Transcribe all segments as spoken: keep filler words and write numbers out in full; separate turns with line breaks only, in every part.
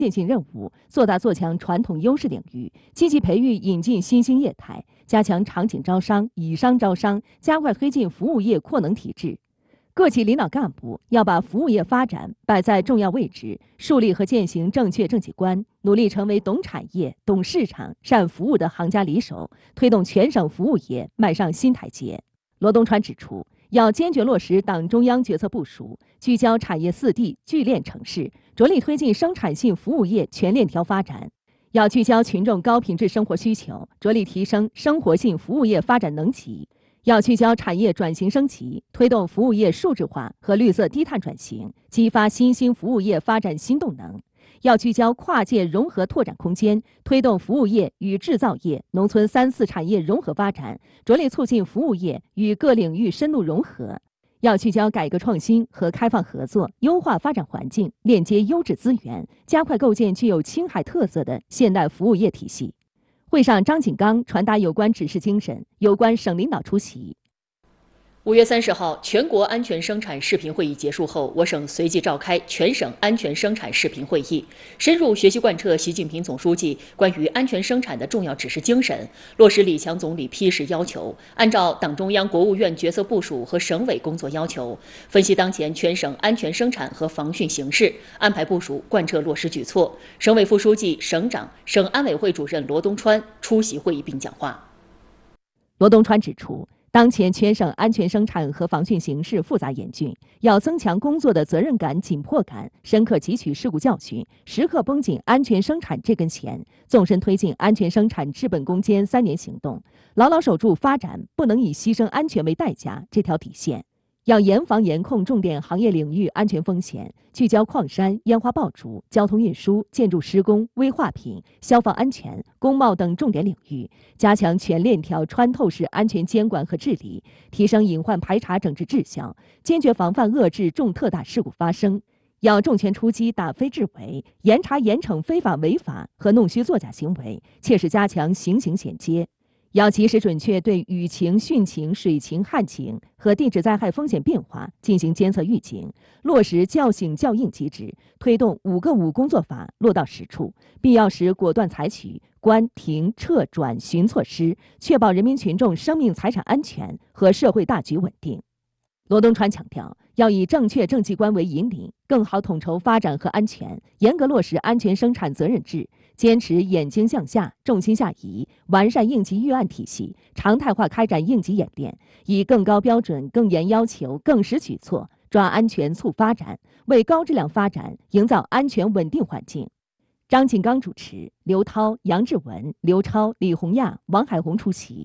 电性任务，做大做强传统优势领域，积极培育引进新兴业态，加强场景招商、以商招商，加快推进服务业扩能提质。各级领导干部要把服务业发展摆在重要位置，树立和践行正确政绩观，努力成为懂产业、懂市场、善服务的行家里手，推动全省服务业迈上新台阶。罗东川指出，要坚决落实党中央决策部署，聚焦产业四地聚链城市，着力推进生产性服务业全链条发展。要聚焦群众高品质生活需求，着力提升生活性服务业发展能级。要聚焦产业转型升级，推动服务业数字化和绿色低碳转型，激发新兴服务业发展新动能。要聚焦跨界融合拓展空间，推动服务业与制造业、农村三四产业融合发展，着力促进服务业与各领域深度融合。要聚焦改革创新和开放合作，优化发展环境，链接优质资源，加快构建具有青海特色的现代服务业体系。会上，张锦刚传达有关指示精神，有关省领导出席。
五月三十号，全国安全生产视频会议结束后，我省随即召开全省安全生产视频会议，深入学习贯彻习近平总书记关于安全生产的重要指示精神，落实李强总理批示要求，按照党中央、国务院决策部署和省委工作要求，分析当前全省安全生产和防汛形势，安排部署贯彻落实举措。省委副书记、省长、省安委会主任罗东川出席会议并讲话。
罗东川指出，当前全省安全生产和防汛形势复杂严峻，要增强工作的责任感、紧迫感，深刻汲取事故教训，时刻绷紧安全生产这根弦，纵深推进安全生产治本攻坚三年行动，牢牢守住发展不能以牺牲安全为代价这条底线。要严防严控重点行业领域安全风险，聚焦矿山、烟花爆竹、交通运输、建筑施工、危化品、消防安全、工贸等重点领域，加强全链条穿透式安全监管和治理，提升隐患排查整治质效，坚决防范遏制重特大事故发生。要重拳出击打非治伪，严查严惩非法违法和弄虚作假行为，切实加强刑刑衔接。要及时准确对雨情、汛情、水情、旱情和地质灾害风险变化进行监测预警，落实叫醒叫应机制，推动五个五工作法落到实处，必要时果断采取关、停、撤、转、巡措施，确保人民群众生命财产安全和社会大局稳定。罗东川强调，要以正确政绩观为引领，更好统筹发展和安全，严格落实安全生产责任制，坚持眼睛向下、重心下移，完善应急预案体系，常态化开展应急演练，以更高标准、更严要求、更实举措，抓安全促发展，为高质量发展营造安全稳定环境。张锦刚主持，刘涛、杨志文、刘超、李红亚、王海红出席。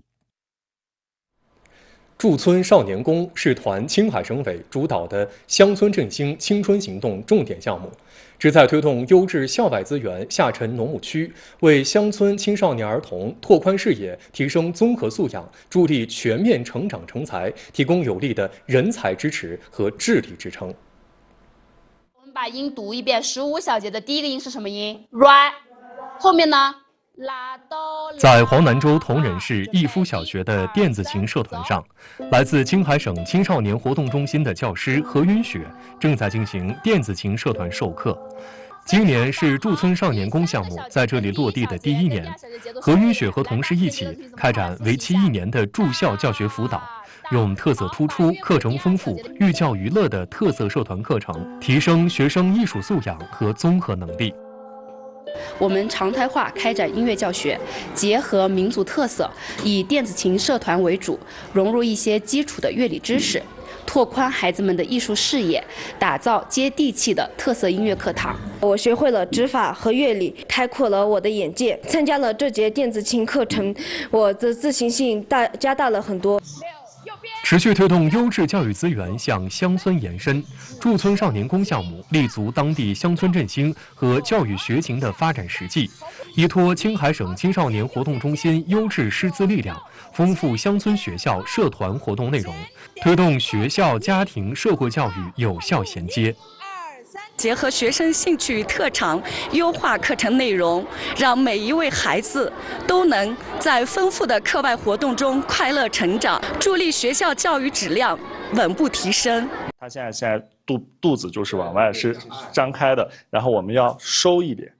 驻村少年宫是团青海省委主导的乡村振兴青春行动重点项目，旨在推动优质校外资源下沉农牧区，为乡村青少年儿童拓宽视野、提升综合素养、助力全面成长成才提供有力的人才支持和智力支撑。
我们把音读一遍，十五小节的第一个音是什么音 ？ra， 后面呢？
在黄南州铜仁市义夫小学的电子琴社团上，来自青海省青少年活动中心的教师何云雪正在进行电子琴社团授课。今年是驻村少年宫项目在这里落地的第一年，何云雪和同事一起开展为期一年的驻校教学辅导，用特色突出、课程丰富、寓教于乐的特色社团课程，提升学生艺术素养和综合能力。
我们常态化开展音乐教学，结合民族特色，以电子琴社团为主，融入一些基础的乐理知识，拓宽孩子们的艺术视野，打造接地气的特色音乐课堂。
我学会了指法和乐理，开阔了我的眼界。参加了这节电子琴课程，我的自信心大加大了很多。
持续推动优质教育资源向乡村延伸，驻村少年宫项目立足当地乡村振兴和教育学情的发展实际，依托青海省青少年活动中心优质师资力量，丰富乡村学校社团活动内容，推动学校、家庭、社会教育有效衔接。
结合学生兴趣特长，优化课程内容，让每一位孩子都能在丰富的课外活动中快乐成长，助力学校教育质量稳步提升。
他现在现在肚肚子就是往外是张开的，然后我们要收一点，